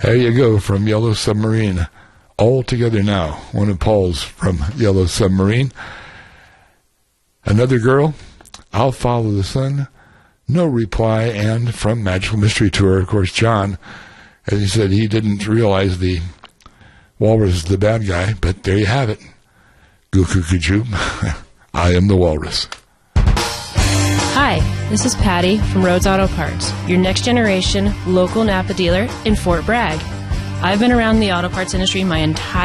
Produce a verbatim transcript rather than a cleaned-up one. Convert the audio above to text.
There you go, from Yellow Submarine. All Together Now, one of Paul's from Yellow Submarine. Another Girl, I'll Follow the Sun, No Reply, and from Magical Mystery Tour, of course, John, as he said, he didn't realize the walrus is the bad guy, but there you have it. Goo-goo-goo-joo, I am the walrus. Hi, this is Patty from Rhodes Auto Parts, your next generation local Napa dealer in Fort Bragg. I've been around the auto parts industry my entire